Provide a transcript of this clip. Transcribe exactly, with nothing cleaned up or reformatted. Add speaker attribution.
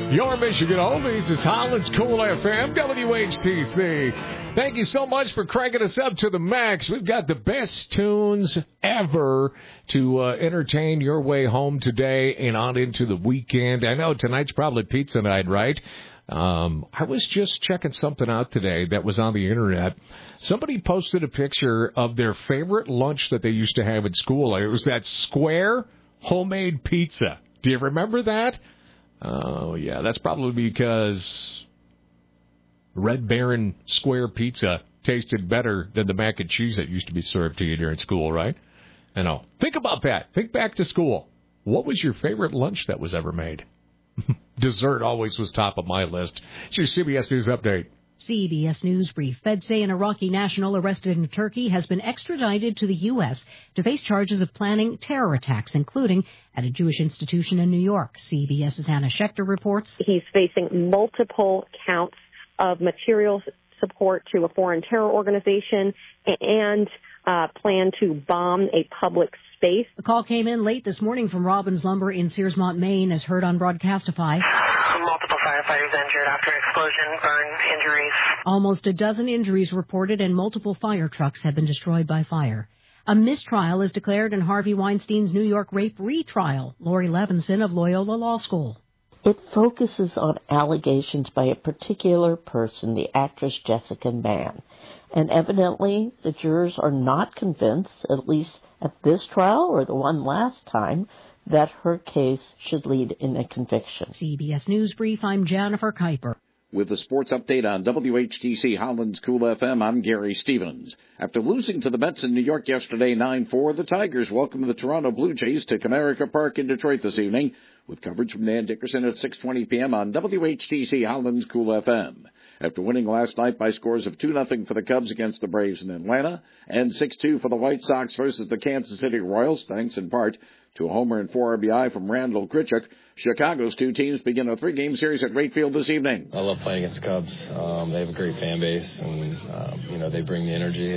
Speaker 1: Your Michigan Oldies is Holland's Cool F M, W H T C. Thank you so much for cranking us up to the max. We've got the best tunes ever to uh, entertain your way home today and on into the weekend. I know tonight's probably pizza night, right? Um, I was just checking something out today that was on the internet. Somebody posted a picture of their favorite lunch that they used to have at school. It was that square homemade pizza. Do you remember that? Oh, yeah, that's probably because Red Baron square pizza tasted better than the mac and cheese that used to be served to you during school, right? I know. Think about that. Think back to school. What was your favorite lunch that was ever made? Dessert always was top of my list. It's your C B S News Update.
Speaker 2: C B S News Brief. Feds say an Iraqi national arrested in Turkey has been extradited to the U S to face charges of planning terror attacks, including at a Jewish institution in New York. CBS's Hannah Schechter reports.
Speaker 3: He's facing multiple counts of material support to a foreign terror organization and uh, plan to bomb a public space.
Speaker 2: The call came in late this morning from Robbins Lumber in Searsmont, Maine, as heard on Broadcastify.
Speaker 4: Multiple firefighters injured after explosion, burn injuries.
Speaker 2: Almost a dozen injuries reported and multiple fire trucks have been destroyed by fire. A mistrial is declared in Harvey Weinstein's New York rape retrial. Lori Levinson of Loyola Law School.
Speaker 5: It focuses on allegations by a particular person, the actress Jessica Mann. And evidently, the jurors are not convinced, at least at this trial or the one last time, that her case should lead in a conviction.
Speaker 2: C B S News Brief, I'm Jennifer Kuiper.
Speaker 6: With the sports update on W H T C Holland's Cool F M, I'm Gary Stevens. After losing to the Mets in New York yesterday nine four, the Tigers welcome the Toronto Blue Jays to Comerica Park in Detroit this evening, with coverage from Dan Dickerson at six twenty p.m. on W H T C Holland's Cool F M. After winning last night by scores of two nothing for the Cubs against the Braves in Atlanta and six two for the White Sox versus the Kansas City Royals, thanks in part to a homer and four R B I from Randall Grichuk, Chicago's two teams begin a three-game series at Wright Field this evening.
Speaker 7: I love playing against the Cubs. Um, they have a great fan base, and um, you know they bring the energy.